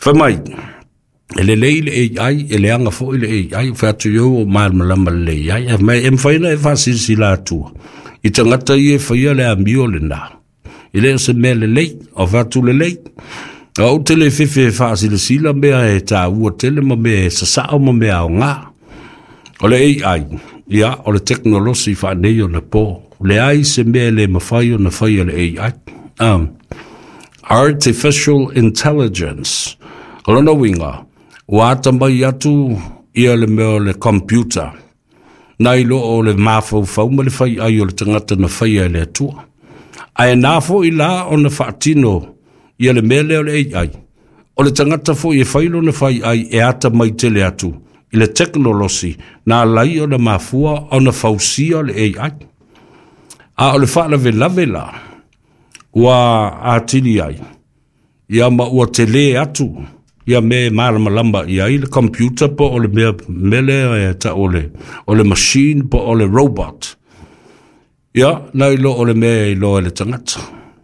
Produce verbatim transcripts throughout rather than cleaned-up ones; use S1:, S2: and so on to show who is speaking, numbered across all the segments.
S1: Whamai, ele lei le A I, ele anga fo ile A I, whatu yo o mal malama le A I, mai em whaina e whasisi la atua. I tangata i e whaia le ambio le nā. Ile o se mea le lei, o whatu le lei. O tele fefe whaasi le sila mea e tā ua tele ma mea e sasao ma mea o ngā. O le A I, ia, o le teknolosi whanei o na pō. Le ai se mea le mawhai o na whaia le A I. Um, Artificial Intelligence. O lana winga, wata mai atu ia le mea le computer. Nai lo o le mafau fau ma le whai ai o le tangata na whaia le atua. Ai nafo i la o na whaatino ia le mea leo le A I. O le tangata fo i e whailo na whai ai e ata mai tele atu. I le teknolosi na lai o na mafua o na whausia le A I. A o le whaala vela vela ua atili ai. Ia ma ua tele atu. Ia me marama lamba ia i le computer po o le mea mele e ta o le, o le machine po o le robot. Ia, na ilo o le mea ilo e le tangata.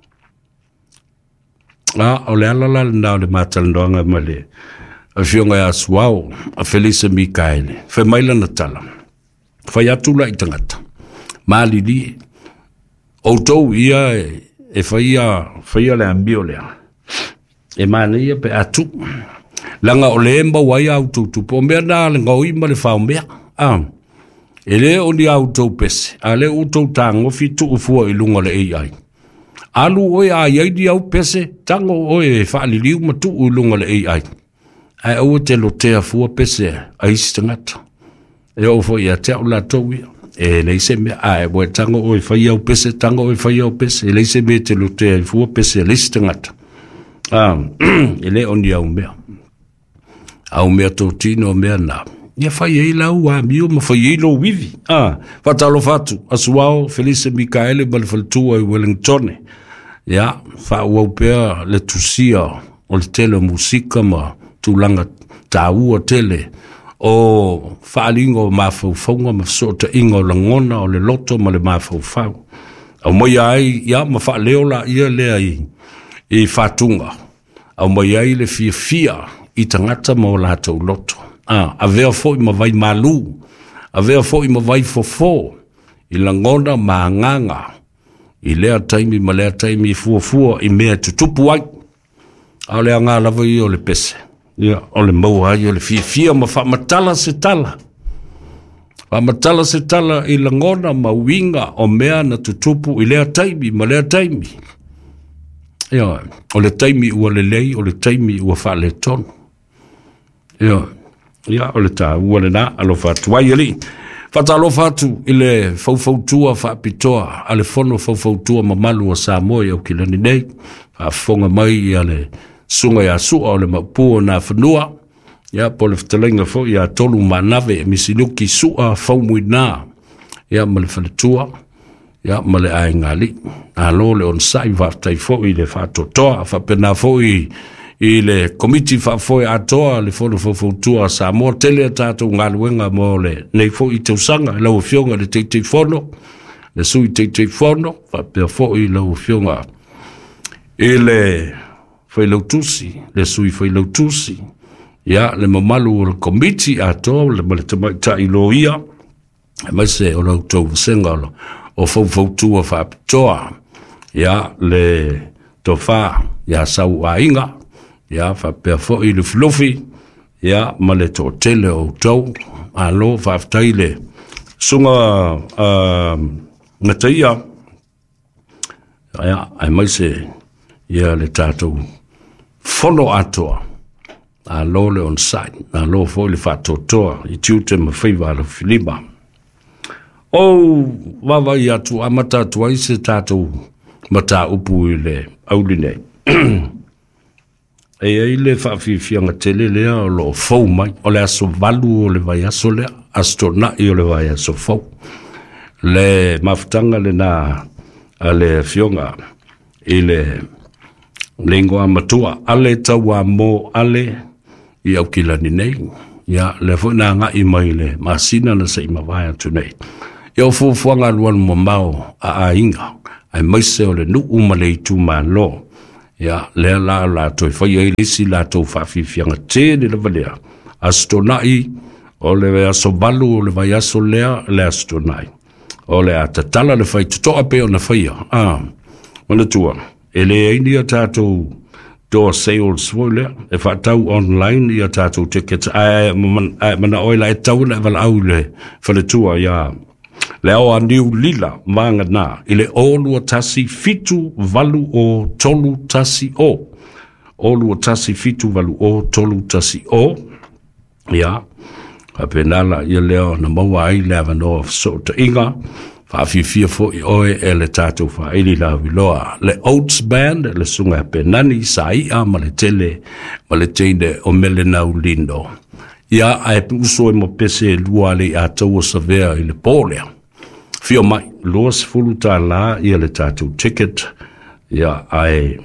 S1: A o le alala le nao le matalandoanga ma le a fionga e asuao a Felisa Mikaele. Fe maila na tala. Fai atula i tangata. Maali li. Outou ia e, e faia, faia le ambio lea. E mana ia pe atu. Langa o le emba wai autou tupo. Mea na le ngau ima le whao mea. Ah. E le o ni autou pese. A le autou tango fitu ufua ilunga le A I. Alu oe a iai di au pese. Tango oe whaali liu matu ilunga le A I. Ai au te lo te afua pese. A isi tangata. E o fo ia te au la tau ia. E leise mea. A e boe tango oe whai au pese. Tango oe whai au pese. E leise mea te lo te afua pese. A isi tangata. Ah, ele oni au mea. Au mea tō tino mea nā. Ia whai ei lau a mio ma whai ei lo wivi. Ah, whatalo fatu. Asuao, Felisa Mikaele, ma le whalitua i Wellington. Ia, whau au pēr le tusia o le tele musika ma tūlanga tāua tele. O whaalingo ma whauwhaunga ma sota ingo langona o le loto ma le ma whauwhau. Au mai ai, ia, ma whaaleo la ia lea i. I whatunga. Au mai ai le fia fia i tangata ma o lātou loto. Ah, a vea fo i ma vai malu. A vea fo i ma vai fofo. I langona ma nganga. I lea taimi ma lea taimi i fua fua i mea tutupu ai. Au lea ngā lava i o le pese. Ia, o le mau ai o le fia fia ma wha matala se tala. Wha matala se tala i langona ma winga o mea na tutupu i lea taimi ma lea taimi. Ia, o le taimi ua le lei, o le taimi ua wha le tonu. Ia, ia, o le tā ua le nā, alo whatu ai ali. Whata alo whatu i le whauwhautua whaapitoa, a le whono whauwhautua mamalu o Samoa au kilani nei, a whonga mai i a le sunga i a sua o le mapua nā whanua, ia, po le whatalenga fo i a tolu manave e misinuki sua whaumui nā, ia, ma le whaletua, ia, ma le ai ngali. A lo le on sai whaftai fo i le whatotoa, whapena fo i, i le komiti whafoi atoa, le whono whawhautua sa mo tele a tātou ngāluenga mo le nei fo i tausanga, lau fionga le teitei whono, le sui teitei whono, whapea fo i lau fionga i le whailautusi, le sui whailautusi, ia, le mamalu o le komiti atoa, le male tamai ta i lo ia, e mai se o lau tau vasenga lo, o whauwhautua whaapitoa, ia le tofa ia sau a inga ia whapea fo i le flufi ia ma le tō tele o tau a lo whaftai le sunga uh, ngataia ia ai mai se ia le tātou whono atoa a lo le on site a lo fo i le whatotoa i tiute ma whiwa le filima o wawa i atu amata tua i se tātou mata upu i le auline. E ai le whawhiwhianga tele lea o lo fau mai, o le aso valu o le vai aso lea, astona i o le vai aso fau. Le mafutanga le na a le fionga i le lengo amatua, ale taua mo ale i au kilani nei, ia le funa nga i mai le masina na sa ima vai atu nei. I au fufuanga luan mo mau a a inga, ai maise o le nu umale i tu ma lo, ya le la la to fa ye lisi la to fa fi fianga te le valea astonai o le aso balu o le vai aso lea le astonai o le atatala le fai tutoa pe o na faia ah ona tua ele ai ni tato door sales voile e fa tau online ia tato tickets ai mana oila e tau le val au le fa le tua ya le o New Lila manga na ile olu tasi fitu valu o tolu tasi o olu tasi fitu valu o tolu tasi o ya apenala ia leo na maua ai leva no so to inga fa fi fi fo i oe ele tato fa ili la viloa le Oats band le sunga penani sai a male tele male tende o mele na ulindo ya ai uso mo pese luale a to savea ile polea fio mai los fuluta la ia le tato ticket ya ai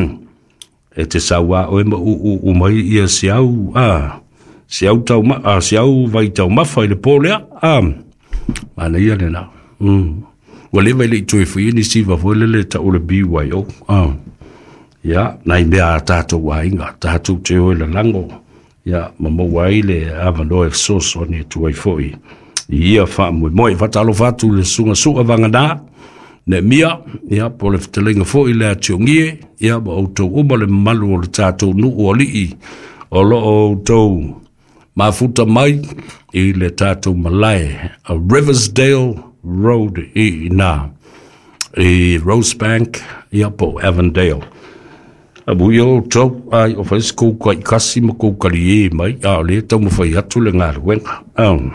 S1: e te sawa o mo u u mai ia siau a siau tau ma a siau vai tau mafa ile polea a mana ia le na mm wale vai le tu fu ni si va vole le ta o le B Y O ah ya nai me a tato wa inga tato te o le lango ya mamo wai le ava no e so so ni tu ai foi ia fa mo mo e fatalo fatu le sunga su avanga da ne mia ya po le telinga foi le ationgie ya ba auto o le malu o le tato nu o li o lo o to mafuta mai i le tato malai a Riversdale Road i na i Rosebank i po Avondale abu yo to ai o fais ko ko kasi mo ko kali mai a le to mo fai atu le ngar wen um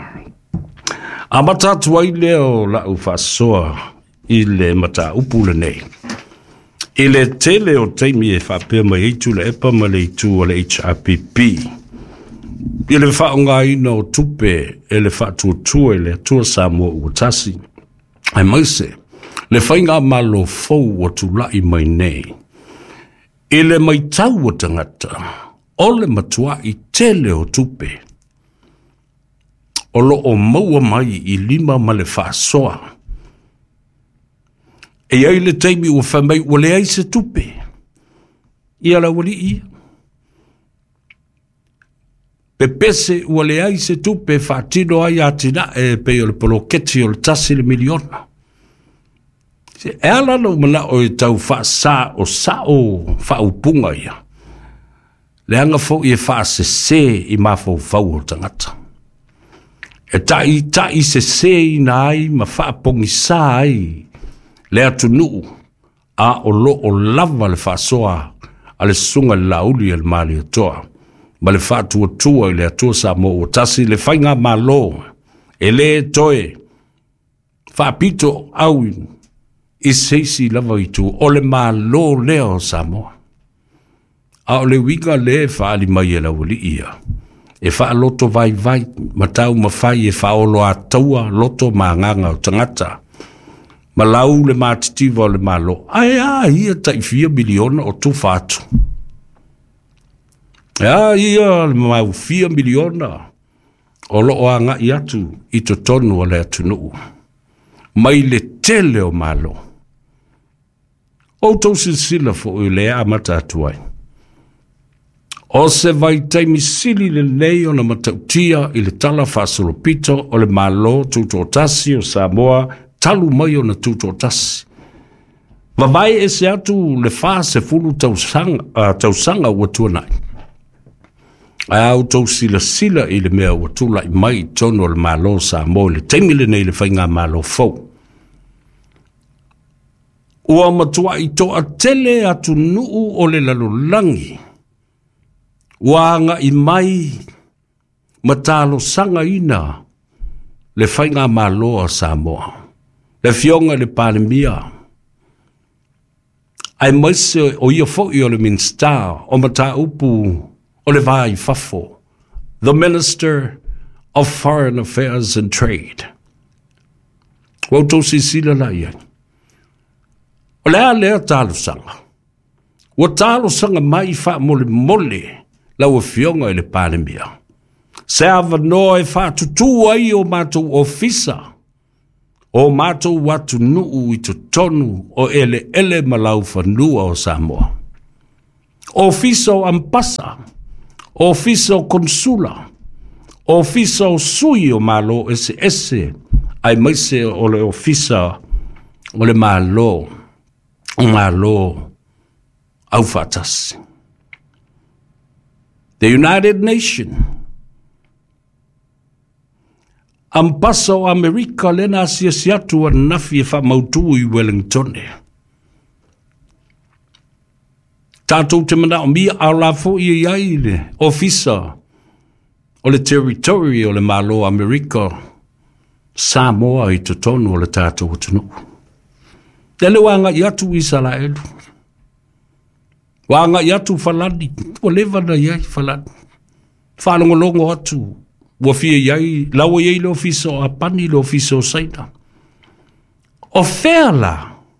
S1: amata tuai le o la u fasoa i le mata upule nei i le tele o teimi e fa pe mai tu le epa ma le tu o le H R P P i le fa ngai no tupe e le fa tu tu e le tu sa mo utasi ai mai se le fainga malo fo o tu la i mai nei i le mai tau o tangata o le matua i tele o tupe o lo o maua mai i lima ma le fa soa e ai le teimi o fa mai o le ai se tupe i ala wali i pe pese ua le ai se tupe whaatino ai atina e pe o le poloketi o le tasi le miliona. Se e ala no mana o e tau wha sa o sa o wha upunga ia. Le anga fo i e wha se se i mafo fau o tangata. E ta i ta i se se i na ai ma wha pongi sa ai le atu nuu a o lo o lava le wha soa a le sunga lauli al mali o toa. Ma le fatu o tua i le atua sa mo o tasi le whainga malo e le toe whapito au i seisi lava i tu o le malo leo sa mo a o le winga le whaali mai e la wali ia e wha loto vai vai matau ma whai e wha olo a taua loto ma nganga o tangata ma lau le matitiva o le malo ai a ia tai fia miliona o tu fatu ya ia mau fia miliona o lo o anga i atu i to tonu o le atu nuu mai le tele o malo o tau sila fo i le amata atuai o se vai taimi sili le nei o na matautia i le tala fasolopito o le malo tuto tasi o Samoa talu mai o na tuto tasi vavai e se atu le fa se fulu tausanga, uh, tausanga ua tuanai au tau sila sila i le mea ua tula i mai tono le malo Samoa le taimile nei le whainga malo fau ua matua i toa tele atu nuu o le lalolangi wanga i mai matalo sanga ina le whainga malo a Samoa le fionga le palemia ai maise o ia fo i o le minsta o mata upu o le vai fafo the Minister of Foreign Affairs and Trade wautou sisila la ia o lea lea talo sanga ua talo sanga mai fa mole mole la ua fionga i le palemia se ava noa e fa tutu ai o matou ofisa o matou watu nuu i to tonu o ele ele malau fanua o Samoa Ofisa ampasa, ofisa konsula, ofisa sui o malo ese ese, ai maise o le ofisa o le malo, o malo au fatasi. The United Nations, ampasa o Amerika lena asia siatu wa nafi e wha mautu i Wellington. Tātou te mana o mia au la fo i iai le ofisa o le territory o le malo Amerika Samoa i te tonu o le tātou tunu. Te le wanga i atu i Salaelu. Wanga i atu faladi, o lewa na iai faladi. Whanongo longo atu, wa fia iai, lawa iai le ofisa o apani le ofisa o saina. O fea la,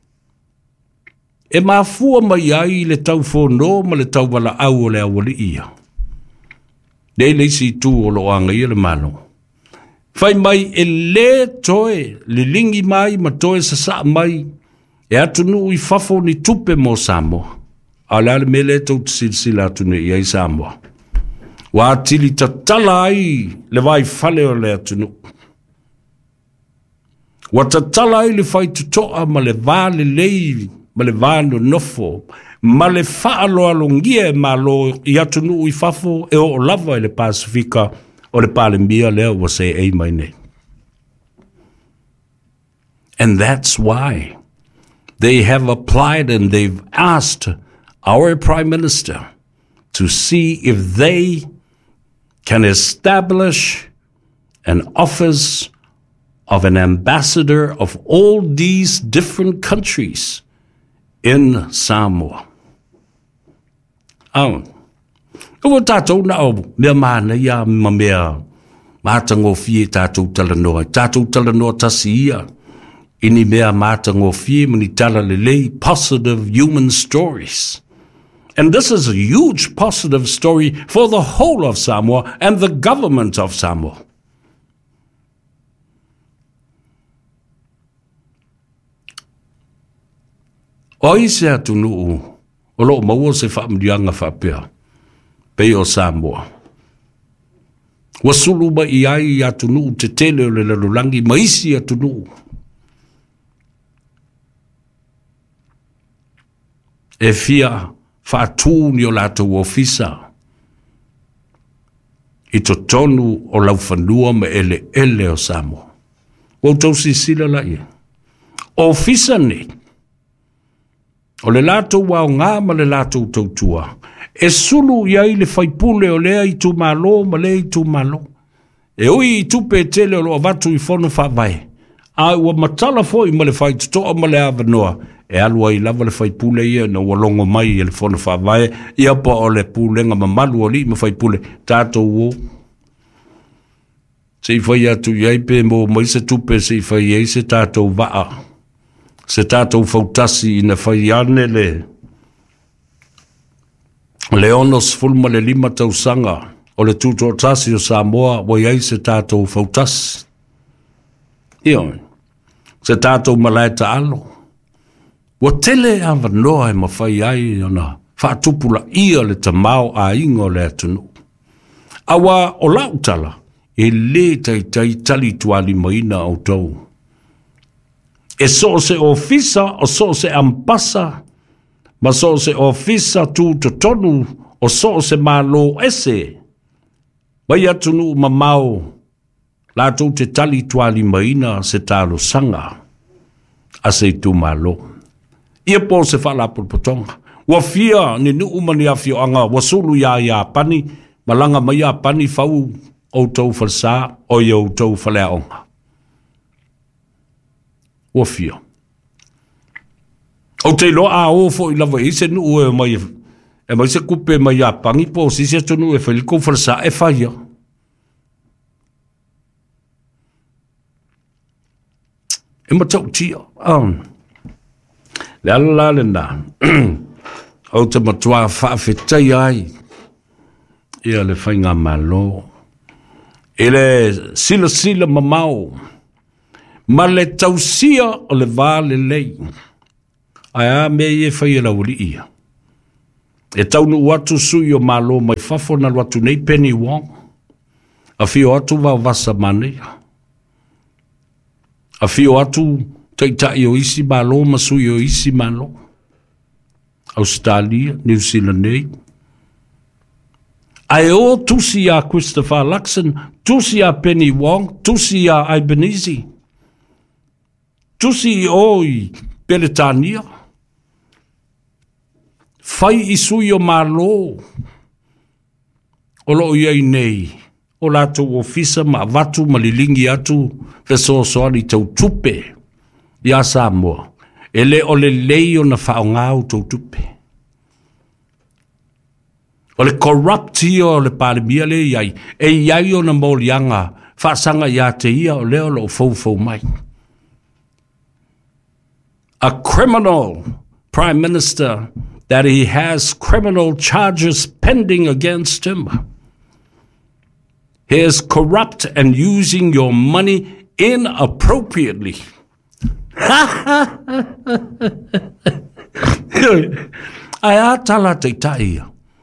S1: e mafua mai ai le tau whono ma le tau wala au o le awali ia. Nei leisi tu o lo anga ia le mano. Fai mai e le toe, le lingi mai ma toe sa sa mai, e atu nu i fafo ni tupe mo Samoa. A le ale me le tau silsila atu ne ia i Samoa. Wa atili tatala ai le vai fale o le atu nu. Wa tatala ai le fai tutoa ma le vale lei, ma le vano nofo, ma le faalo alongia e malo i atu nu i fafo e o lava e le Pasifika o le Palembia leo wa se ei mai nei. And that's why they have applied and they've asked our Prime Minister to see if they can establish an office of an ambassador of all these different countries in Samoa. Au. Ua tātou na au, mea mana ia ma mea mātango fie tātou talanoa. Tātou talanoa tasi ia. Ini mea mātango fie mani tala lelei positive human stories. And this is a huge positive story for the whole of Samoa and the government of Samoa. O ise atu nuu, o lo maua se whaamdianga whapea, pei o Samoa. Wasulu ma i ai atu nuu te tele o le lalulangi, ma isi atu nuu. E fia whaatūni o lātou ofisa, i to tonu o lauwhanua ma ele ele o Samoa. O tau si sila la ia. Ofisa ne, o le lātou wao ngā ma le lātou tautua, e sulu iai le whaipule o lea i tu malo ma lea i tu malo. E ui i tupe tele o lo avatu i whono whawai. A ua matala fo i ma le whai tutoa ma le avanoa. E alua i lava le whaipule ia na walongo mai i le whono whawai. Ia pa o le pulenga ma malu o li ma whaipule. Tātou o. Se i whai atu iai pe mo mai se tupe se i whai iai se tātou waa. Se tātou whautasi i na whai ane le le onos fulma le lima tau sanga o le tūto tasi o Samoa wa iai se tātou whautasi. Ia, se tātou malai ta alo. Wa tele ava noa e mawhai ai ona whaatupula ia le tamau a ingo le atunu. Awa o lautala e le tai tai tali tuali maina au tau. E so se ofisa o so se ampasa, ma so se ofisa tu to tonu o so se malo ese. Mai atunu mamau, la tu te tali tuali maina se talo sanga, a se tu malo. Ia po se whala pulpotonga. Wa fia ni nu umani a fio anga, wa sulu ya ya pani, malanga mai a pani fau o tau falsa, o iau tau falea onga. Wa fia. O te lo a o fo i lava i se nu ue mai, e mai se kupe mai a pangi po, si se tonu e whaliko falsa e whaia. E matau tia, um, le ala le na, au te matua whaafetai ai, ia le whainga malo, e le sila sila mamau, ma le tausia o le vale lei, ai a me e whai la uri ia. E taunu watu sui o malo mai fafo na watu nei Penny Wong. A fio atu wa vasa mane. A fio atu teitai o isi malo masui o isi malo. Australia, New Zealand nei. Ai o tusi a Christopher Luxon, tusi a Penny Wong, tusi a Albanese. Tusi o i Beretania. Fai i sui o malo. O lo iei nei. O lato ofisa ma vatu malilingi atu feso soani tau tupe. Ia Samoa. Ele o le lei o na whaongau tau tupe. O le corrupti o le palemia le iai. E iai o na molianga. Whaasanga ia te ia o leo lo fau fau mai. A criminal prime minister that he has criminal charges pending against him. He is corrupt and using your money inappropriately. Ai atala te taia.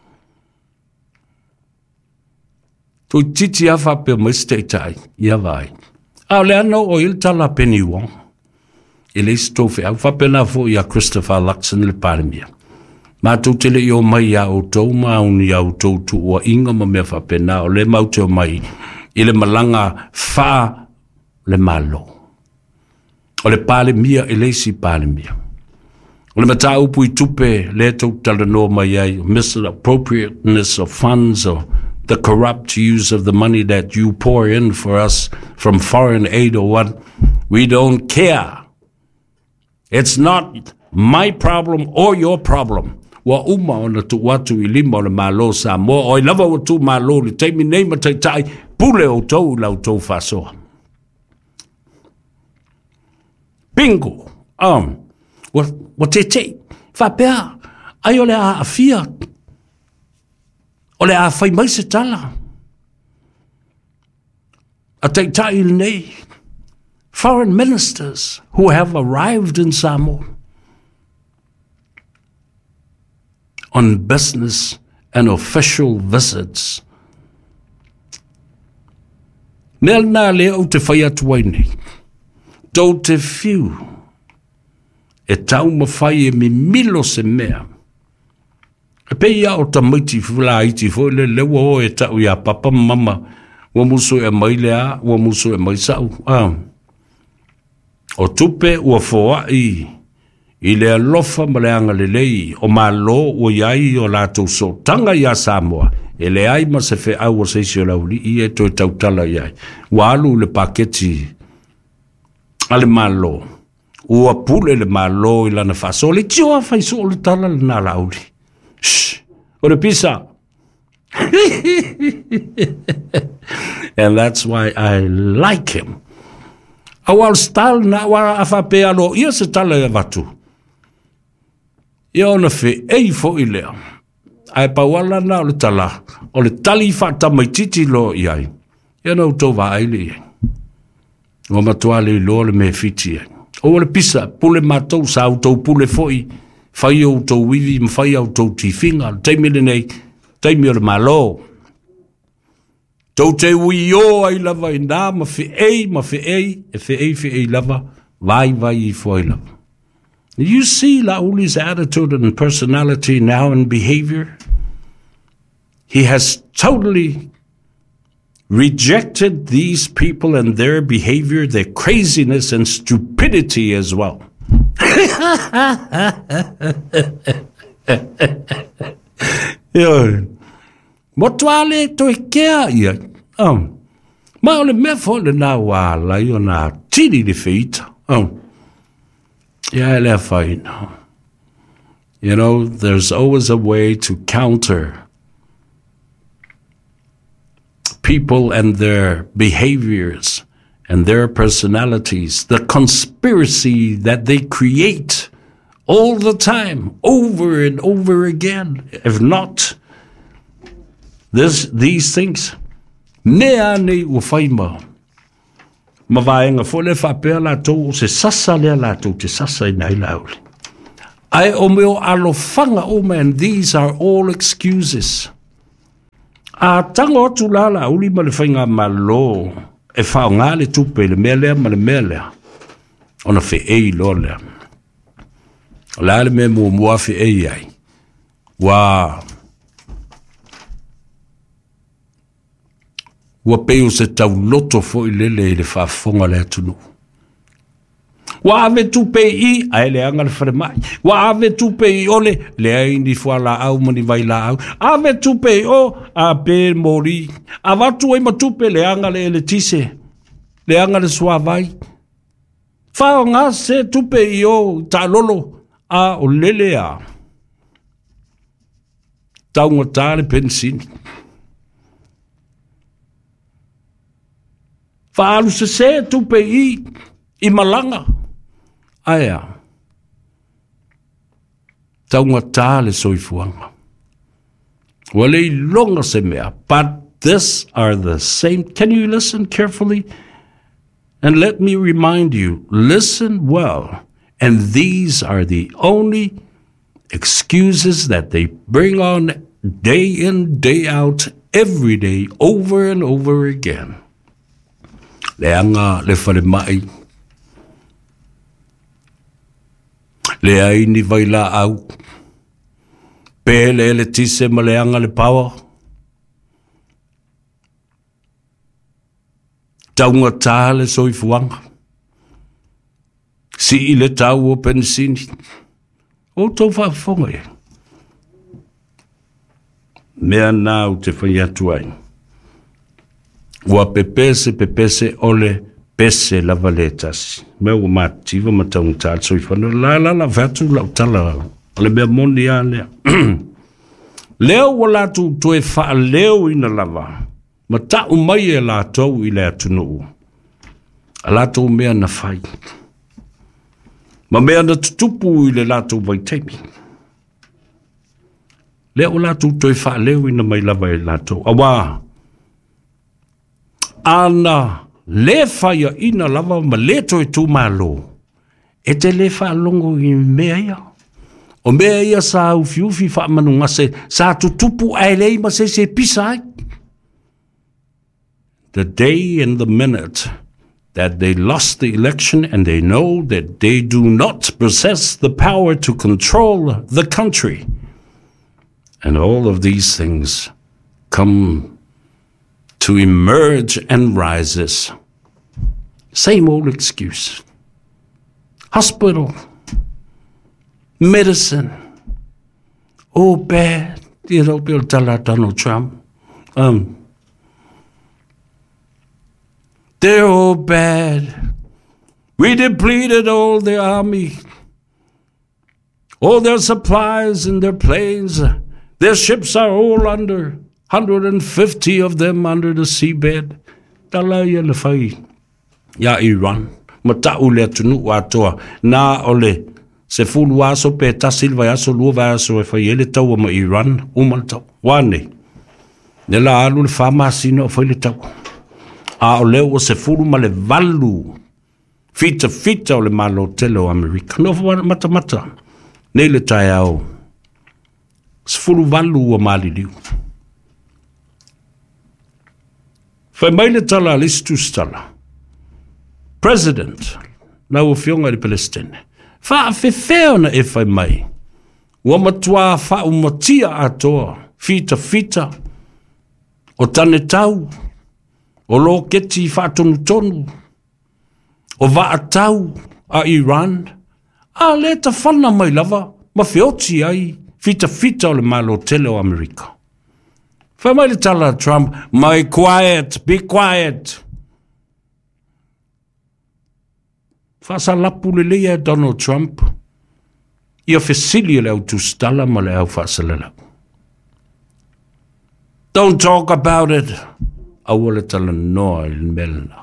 S1: Tu titi afa pe miste tai, ia vai. Au le ano o il tala Penny Wong. Ele stofe au fa pena fo ia Christopher Luxon le palemia. Ma tu tele yo mai ya o tau ma uni ya o tau tu o inga ma mea fa pena o le mau te o mai ile malanga fa le malo. O le palemia ele si palemia. O le mata upu i tupe le tau tala no mai ai misappropriateness of funds or the corrupt use of the money that you pour in for us from foreign aid or what. We don't care. It's not my problem or your problem. Wa uma ona tu watu I lima o le malo sa mo o I lava o tu malo li teimi nei ma tai tai pule o tau lau tau fasoa. Bingo. Um, wa, wa te te. Fa pea. Ai o le a afia. O le a fai mai se tala. A tai tai nei. Foreign ministers who have arrived in Samoa on business and official visits. Nel na le o te whai atu ai nei. Tau te whiu. E tau ma whai e mi milo se mea. E pe ia o ta maiti whula iti fo le lewa o e tau ia papa mama. Wa muso e mai lea, wa muso e mai sau. Ah. O tupe ua foa i. I le alofa ma le anga le lei. O malo o iai o lato so tanga ia Samoa. E le ai ma se fe au o se isi o lauri. I e toi tautala iai. Wa alu le paketi. Ale malo. Ua pule le malo I lana faso. Le tio a fai so le tala le na lauri. Shh. O le pisa. And that's why I like him. Awal style na wara afa pe alo ia se tala e watu. Ia ona fe ei fo I lea. Ai pa wala na o le tala. O le tali fata mai titi lo iai. Ia na utou wa aile iai. O matuale lo le me fiti iai. O le pisa pule matou sa utou pule foi. Fai o utou wivi mfai au tou tifinga. Taimile nei. Taimi o le malo. Tau te ui o ai lava I nā, ma fe ei, ma fe ei, e fe ei fe ei lava, vai vai I foi lava. You see Lauli's attitude and personality now and behavior? He has totally rejected these people and their behavior, their craziness and stupidity as well. Motuale to kea ia. Um. Ma ole me fo le na wa la yo na tini de feita. Um. Yeah, le fai no. You know, there's always a way to counter people and their behaviors and their personalities, the conspiracy that they create all the time, over and over again. If not, This, these things, nea nei ua whaima. Ma vaenga fo le whapea la tō, se sasa lea la tō, te sasa I nei lauli. Ai o meo alofanga o man, these are all excuses. A tango atu lala uli ma le whainga malo e whao ngā le tupe le mea lea ma le mea lea. Ona whi ei lo lea. La le mea mua mua whi ei ai. Wa Wa peo se tau loto fo i lele i le whaafonga le atunu. Wa ave tupe i, ai le anga le whare mai. Wa ave tupe i ole, le ai ni fua la au mani vai la au. Ave tupe i o, a pe mori. A watu ai ma tupe le anga le ele tise. Le anga le sua vai. Whao ngā se tupe i o, ta lolo, a o lele a. Taunga tāle pensini. Whaalu se se tupe i, i malanga. Aia. Taunga tāle soifuanga. Wale i longa se mea. But this are the same. Can you listen carefully? And let me remind you, listen well. And these are the only excuses that they bring on day in, day out, every day, over and over again. Leanga le whare mai. Le aini vai la au. Pele le tise ma leanga le pawa. Taunga tā le soifuanga. Si i le tau o pensini. O tau whaafonga e. Mea nāu te whai atu ai. Ua pepese pepese ole pese lava le tasi. Mea ua mātiva ma taunga tā le soifuanga. La la la vatu lau tala. Le mea moni a lea. Leo wa latu toe wha leo ina lava. Ma tau mai e lātou i le atunuu. A lātou mea na whai. Ma mea na tutupu i le lātou vai teimi. Leo lātou toi wha leo ina mai lava e lātou. Awa. Ana le whaia ina lava ma le toi tū mālo. E te le wha longo i mea ia. O mea ia sa ufi ufi wha manu ngase. Sa tutupu ai lei ma se se pisa ai. The day and the minute that they lost the election and they know that they do not possess the power to control the country. And all of these things come to emerge and rises. Same old excuse. Hospital. Medicine. Oh, bad. You know, Bill Donald Trump. Um, They're all bad. We depleted all the army. All their supplies and their planes. Their ships are all under. one hundred fifty of them under the seabed. Talaya le fai. Ya Iran. Matau le tunu watoa. Na ole. Se fulu aso pe tasil vai aso luva aso e fai ele tau ma Iran. Umal tau. Wane. Nela alu le fama sino fai le tau. A o leo o se furu ma le valu. Fita fita o le malo tele o Amerika. No mata mata. Nei le tai au. Se furu valu o mali liu. Fai mai le tala listus tala. President. Na o fionga di Palestine. Fa fe feo na e fai mai. Ua matua fa umatia atoa. Fita fita. O tane tau. O lo keti whaatonu tonu. O vaatau a Iran. A le ta whana mai lava. Ma whioti ai. Fita fita o le malo tele o Amerika. Whai mai le tala Trump. My quiet. Be quiet. Whasa lapu le lea Donald Trump. Ia whesili le au tu stala ma le au whasa le lau. Don't talk about it. Awole tala noa il melna.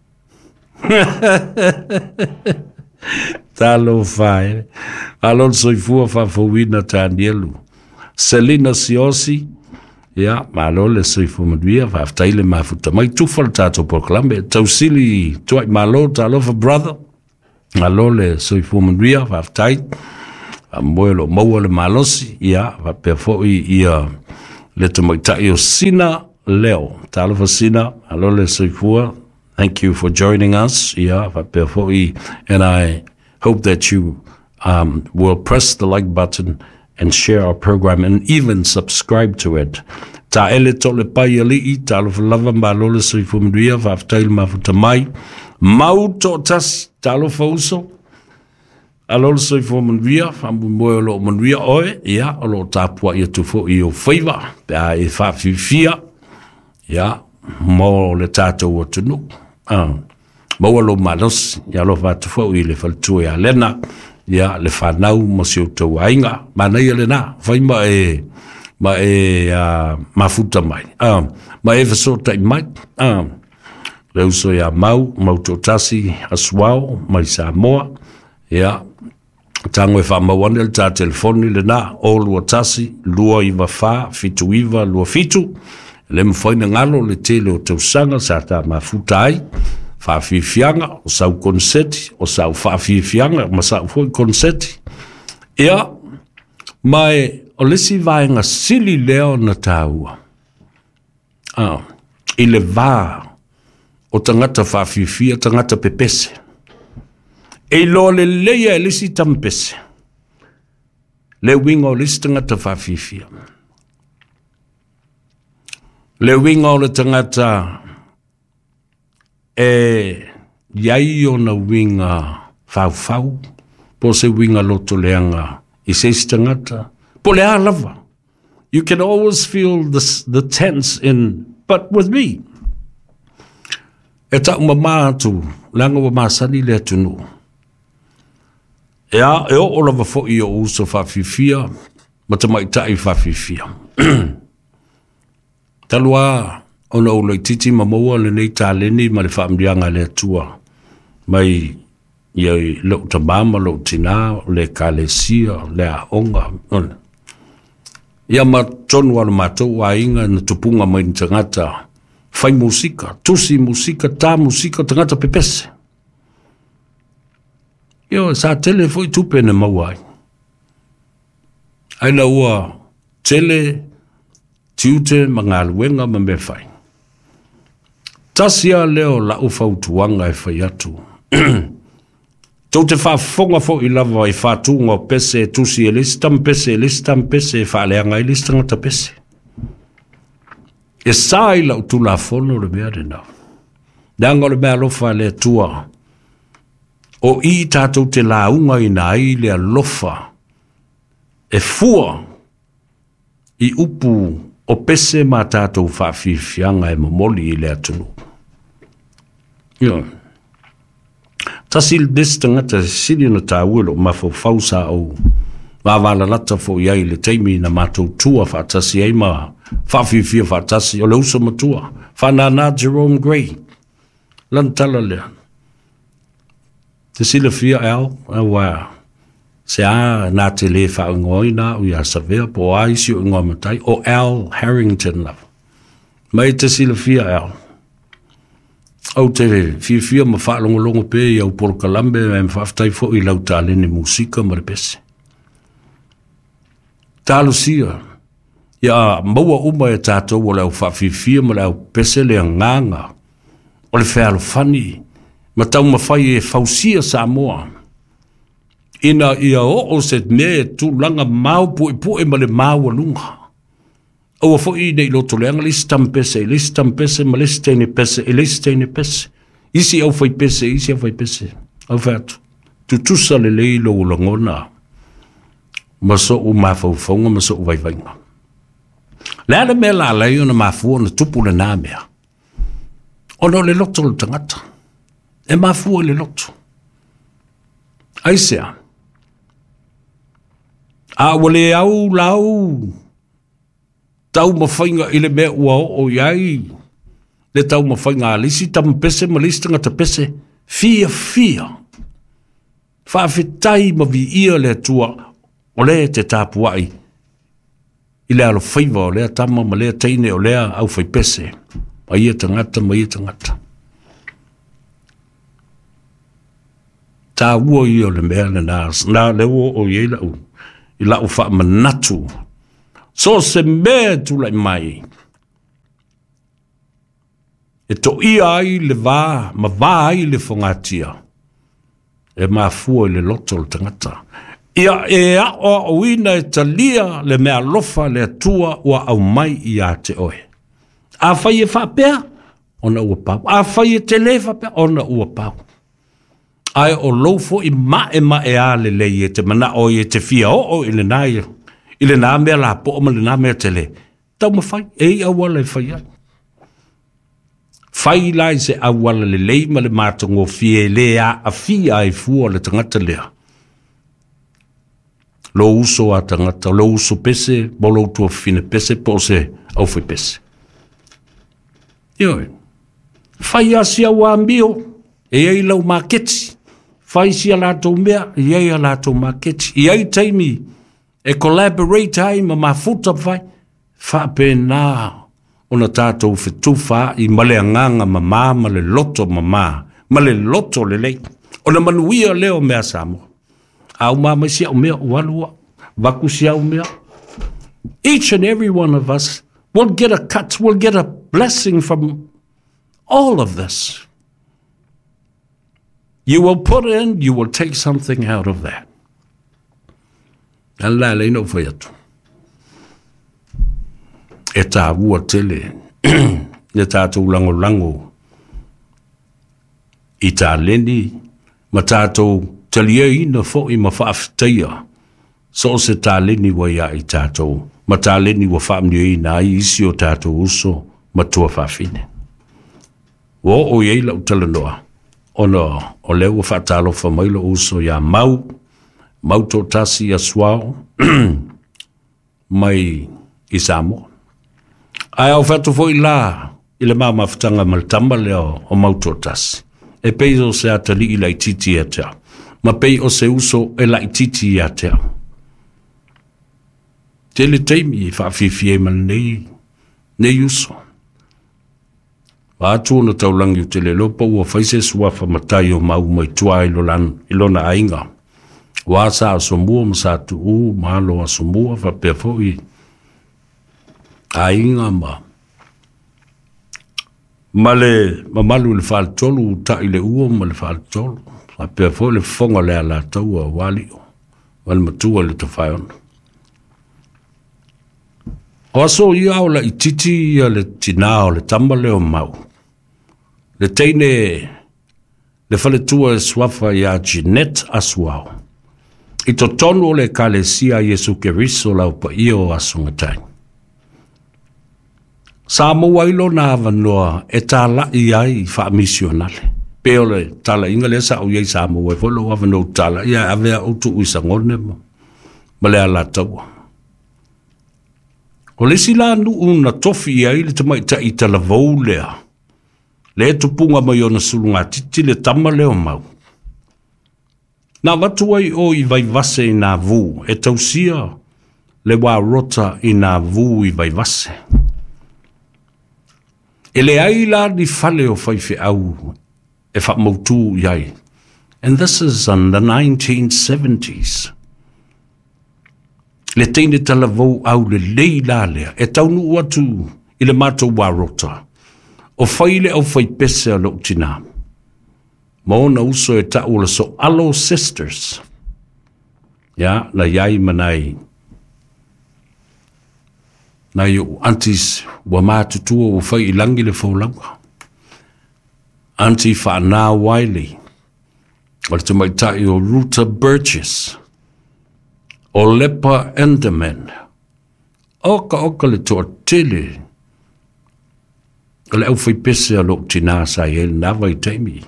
S1: Talo fai. Alon soifua fa fowina tanielu. Selina Siosi. Ya, malo le soifua maduia. Fa aftaile mafuta. Mai tufal tato por klambe. Tausili tuai malo talo fa brother. Malo le soifua maduia. Fa aftai. a moelo maua le malosi ia va pe fo ia le to mai sina leo talo fa sina alo le soifua. Thank you for joining us ia va pe fo and I hope that you um, will press the like button and share our program and even subscribe to it. Ta ele tole pai ali I talo fa lava malo le soifua mria va tail ma futa mai mau to tas talo fa uso. Alol so for Monvia, from Moelo Monvia Oe, yeah, a lot tapua you to for you favor, I five fear, yeah, more le tato what to know. Um, Moelo Malos, Yalova to for you, for two ya lena, yeah, le fanau, Monsieur to Wainga, Manayelena, Faima e, ma e, mafuta mai, um, ma ever so take might, um, Leuso ya mau, Mautotasi, as well, my Samoa, yeah. Tango e whamawane le tā telefoni le nā, o lua tasi, lua iwa whā, fitu iwa, lua fitu, le mwhaina ngalo le tele o tausanga, sa tā mafuta ai, whā whiwhianga, o sau konseti, o sau whā whiwhianga, ma sau hui konseti. Ia, mai, o lesi vaenga sili leo na tāua. Ah, I le vā, o tangata whā whiwhia, tangata pepese. E lo le leia e lisi tampese. Le winga o lisi tangata whawhiwhia. Le winga o le tangata e iai o na winga whau-whau. Po se winga loto leanga I se tangata. Po le lava. You can always feel the, the tense in, but with me. E ta umama atu, langa wa masani le tunu. Ea, e o ola wa fo I o uso whawhiwhia, ma ta mai tai whawhiwhia. Talua, ona o loi titi ma maua le nei tā leni ma le whaamrianga le atua. Mai, iai lau ta mama, lau tina, le kālesia, le aonga. Ia ma tonu anu mātou a inga na tupunga mai ni tangata. Whai musika, tusi musika, tā musika, tangata pepese. Yo, sa tele foi tupe na mawai. Ai la ua tele tiute mangaluenga ma me fai. Tasia leo la ufa utuanga e fai atu. Tau te wha fonga fo I lava I wha tunga pese tusi e listam pese, listam pese, e wha leanga I listanga ta pese. E sa I la utula fono le mea rena. Nanga le mea lofa le tua. O I tātou te launga I nā I lea lofa, e fua I upu o pese mā tātou whawhiwhianga e momoli I lea tunu. Ia. Tasil destangata siri na tā uelo ma fo fausa au wawala lata fo iai le teimi na mātou tua whaatasi ei ma whawhiwhia whaatasi o le usa matua. Whanana Jerome Gray. Lantala lea. Te sila fia au, awa, se a nā te le wha ngoi nā ui a savea po a isi o ngoi matai, o Al Harrington lava. Mai te sila fia au. Au te fia fia ma wha longo longo pe i au Port Kalambe, me mwhaftai fo I lau tālene musika ma le pese. Tālo sia, ia maua uma e tātou o lau wha fia fia ma lau pese le nganga, o le whea lo whani, ma tau mawhai e whausia Samoa. Ina ia o o se me tu langa mau pui pui ma le mau alunga. Aua fo I nei loto leanga listam pese, listam pese, ma listene pese, e listene pese. Isi au fai pese, isi au fai pese. Au fatu. Tutusa le leilo o langona. Ma so u mawhauwhaunga, ma so u vaivainga. Lea le mea la leo na mawhua na tupu le nā mea. Ono le loto le tangata. E mafua le loto. Aisea. A wale au lau. Tau mawhainga I le mea ua o iai. Le tau mawhainga alisi tam pese ma listanga ta pese. Fia fia. Whawhitai ma vi ia le tua. O lea te tāpuai. I lea alo whaiva o lea tama ma lea teine o lea au whai pese. Ma ia tangata ma ia tangata. Tā ua I o le mea le nās, nā leo o iei lau. I lau wha manatu. So se mea tu lai mai. E to ia ai le vā, ma vā ai le whangatia. E mā fua le loto le tangata. Ia e a o wina e talia le mea lofa le atua ua au mai i a te oe. A whai e whapea, ona ua pau. A whai e te le whapea, ona ua pau. Ai o lofo i ma e ma e a le le i e te mana o i e te fia o o i le nai. I le nā mea la po o ma le nā mea te le. Tau ma whai, e i awala e whai ai. Whai lai se awala le lei ma le mātango fie le a a fia ai fua le tangata lea. Lo uso a tangata, lo uso pese, bolo tua fine pese, po se au fai pese. Ioi. Whai a sia wa ambio, e ei lau maketi. Whai sia lātou mea, e ei a lātou maketi. I ei taimi, e collaborate ai ma mafuta whai, whape nā, ona tātou whetuwha i male anganga ma mā, ma le loto ma mā, ma le loto le lei. Ona manuia leo mea Samoa. Au mama sia o mea walua, vaku sia o mea. Each and every one of us will get a cut, will get a blessing from all of this. You will put in, you will take something out of that. Ala le no foi atu. E tā ua tele, e tātou lango lango, i tā leni, ma tātou talia ina fo i ma whaaftaia, so se tā leni wa ia i tātou, ma tā leni wa whaamnia ina i isi o tātou uso, ma tua whaafine. Wo o iei lau talanoa, ono o leo whaatalo whamailo uso ia mau, mau tō tasi a suao, mai i Samoa. Ai au whatu fo i la, i le maa mawhitanga maltamba leo o mau tō tasi. E pei o se atali i lai titi a tea. Ma pei o se uso e lai titi a tea. Te le teimi i whaafifie man nei, nei uso. Wa atu ona taulangi o te le lopa ua whaise suafa matai o mau mai tua ilo lan, ilo na ainga. Wa sa asomua ma sa tu u, mahalo asomua, wa pia fo i ainga ma. Ma le, ma malu le whaal tolu, ta i le ua ma le whaal tolu. Wa pia fo le fonga le ala tau a wali o. Wa le matua le te whai ona. O aso i au la i titi ia le tinao le tamba leo mau. Le teine, le whale tua e swafa ia Jeanette Asuao. I to tonu o le kalesia Yesu Keriso lau pa iyo asungatai. Sa mua ilo na avanoa e ta la i ai wha misionale. Peo le tala inga le sa o iei sa mua e volo avano tala ia avea utu uisa ngone mo. Ma le ala taua. O le sila nu una tofi i ai le tamai ta i tala vau lea. Le tupunga mai ona sulunga titi le tama leo mau. Na watu ai o i vai vase i nā vu, e tausia le wā rota i nā vu i vai vase. E le ai la ni fale o whaife au e wha mautu iai. And this is in the nineteen seventies. Le teine tala vau au le lei la lea, e taunu atu i le mato wā rota. O whaile au whai pese a lo tina. Maona uso e tau la so alo sisters. Ya, la iai manai. Na yo aunties wa mātutua o whai i langi le whaulanga. Auntie Whanā Wiley. O le tamai tai o Ruta Burgess. O Lepa Enderman. Oka oka le toa tele. O le au whai pese a lo tina sa i el nawa i teimi.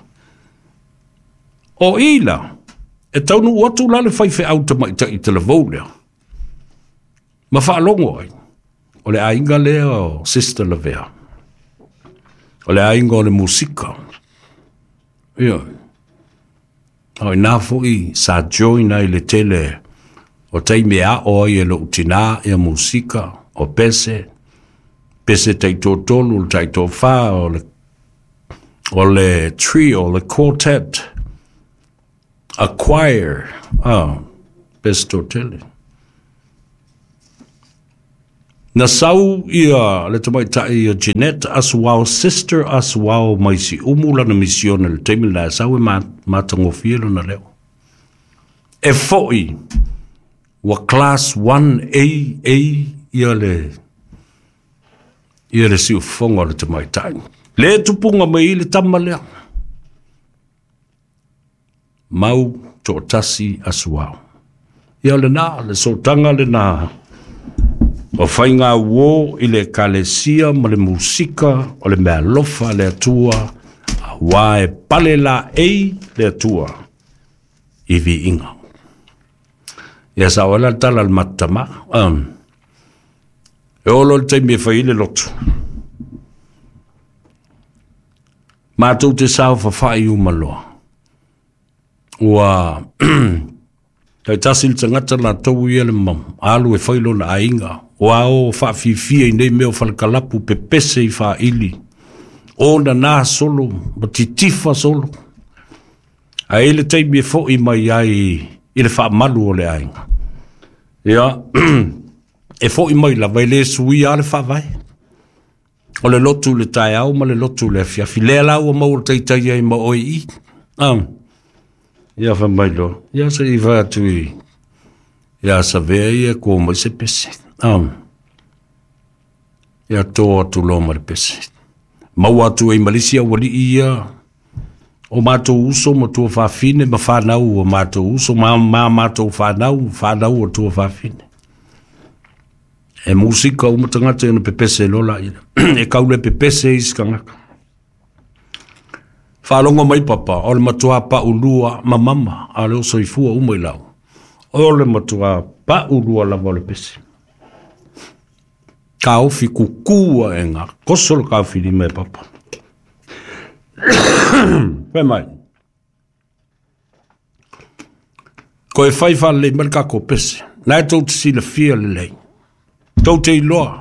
S1: O ila, e taunu watu la le whaife au tamai tai te le vau lea. Ma whaalongo ai. O le ainga lea o Sister Lavea. O le ainga o le musika. Ia. O i nāfo i sa join ai le tele o teime a o i e lo utina e a musika o pese. Pese tei tō tolu, tei tō wha o le, o le trio, le quartet. A choir. Ah, best tō tele. Na sau ia le tamai ta ia Jeanette Aswao sister Aswao mai si umula na misiona le teimi la sau e ma matangofia na leo. E foi wa class one A A ia le ia le si ufonga le tamai ta. Le tupunga mai le tamalea. Mau to tasi Aswao. Ia le na le sotanga le na o whainga uo i le kalesia ma le musika o le mea lofa le atua a wae pale la ei le atua i vi inga. Ia sa wala tala al matama um, e olo le taimi e whai le lotu. Mātou te sao whawhai umaloa. Ua tai tasil tangata la tau i ele mam alu e whailo na ainga. Wa o fa fi fi nei me o falkalapu pe pese i fa ili o na na solo matitifa solo a ele tai me fo i mai ai ile fa malu o le ai ya e fo i mai la vai le sui ale fa vai o le lotu le tai au ma le lotu le fia fi le la o mo tai tai ai mo oi i um ya fa mai lo ya se i va tu ya sa veia como se pese. Um, ia toa tu lo mar pese. Mau atu e Malaysia wali ia o mātou uso ma tua whawhine ma whanau o mātou uso ma ma mātou whanau whanau o tua whawhine. E musika o matangata ina pepese lola ina. E kaule pepese iskangaka. Whalonga mai papa o le matua pa ulua ma mama a leo soifua umai lau. O le matua pa ulua lava le pese. Ka ofi kukua e ngā kosolo ka ofi ni me papa. Pe mai. Ko e whai wha le merka ko pese. Nai tau te si le fia le lei. Tau te iloa.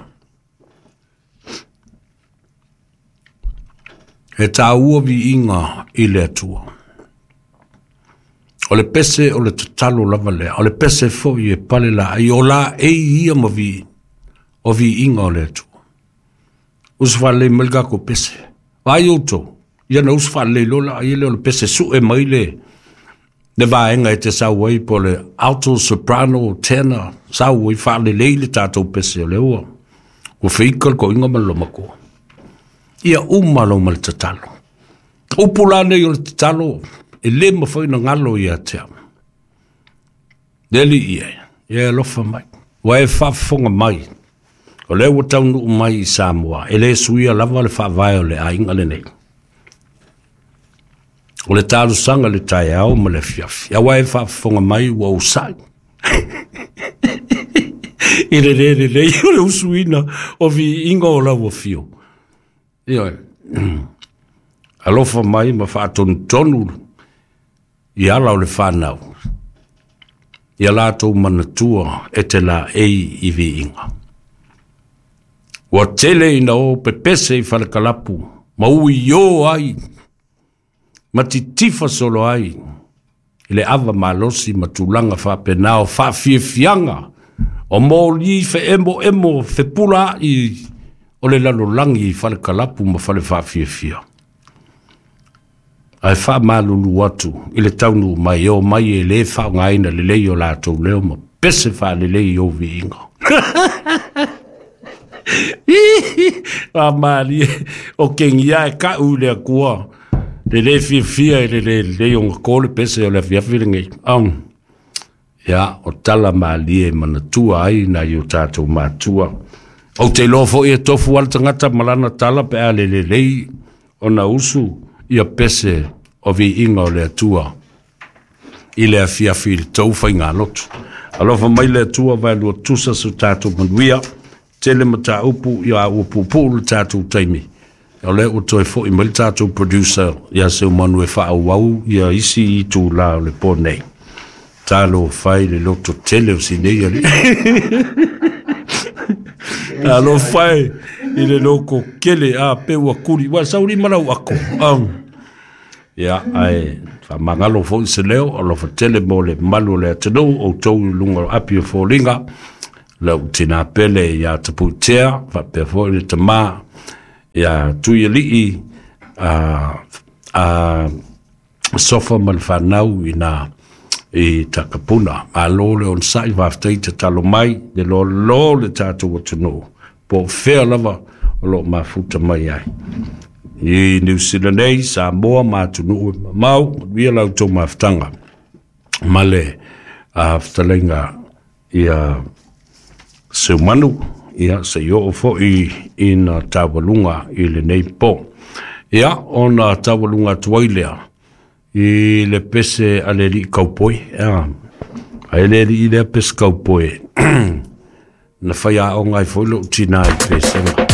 S1: E tā ua vi inga i le atua. O le pese o le tatalo lava lea. O le pese fo i e pale la. I o la e ia ma vi o vi inga o le atu. Usfa le melga ko pese. Vai uto. Ia na usfa le lola a ile o le pese su e maile. Ne vaenga e te sauai po le alto, soprano, tenor. Sauai fa le leile tātou pese o le ua. O whikal ko inga malo mako. Ia umalo mal tatalo. Upulane i o le tatalo. E le mawhaina ngalo ia te ama. Neli ia. Ia lofa mai. Wa e whafonga mai. O le ua taunu mai i Samoa, e le suia lava le whaavai o le ainga le nei. O le tālu sanga le tai au ma le fiafi. Ia wai whaafonga mai ua usai. I le re re re, o le usuina o vi inga o lau o fio. Ia, alofa mai ma whaatonu tonu i ala o le whanau. Ia lātou manatua e te la ei i vi inga. Wa tele ina o pepese i whalakalapu. Ma ui yo ai. Ma titifa solo ai. Ile ava malosi ma tulanga whapena o whawhiawhianga. O mō li fe emo emo fe pula i o le lalo langi i whalakalapu ma whale whawhiawhia. Ai wha malulu watu. Ile taunu mai o mai e le wha ngaina le lei o lātou leo ma pese wha le lei o vi inga. A mari o kengia e ka u le kua le le fi fi le le le on kole pese o le fi fi ngai um ya o tala mali e manatua ai na yo tato matua o te lofo e tofu al tangata malana tala pe ale le le ona usu ia pese o vi inga o le atua i le fi fi tau fa inga lotu alofa mai le atua vai lo tusa su tato manuia tele mata upu ia upu pulu tatu taimi. O le o toi fo i mali tatu producer ia se umanu e wha wau ia isi i tu la le ponei. Talo fai le loto tele o si nei ali. Alo fai i le loko kele a pe wakuri. Wa sauri mana wako. Um, ia ai fa mangalo fo i se leo alo fa tele mo le malu le atano o tau lunga api o fo linga. lau tina pele ya taputea fa pe fo le tama ya tuili a a sofa mal fanau ina e takapuna a lo le on sai va ftai te talo mai de lo lo le tatu watuno po fea lava lo mafuta mai ai i New Zealand Samoa matunu mau via lau to maftanga male a ftalenga ia se manu ia se yo fo i in tawalunga i le nei po ia ona tawalunga tuailea i le pese ale li kaupoi ia ai le li le pese kaupoi na faya o ngai fo lo tina i pese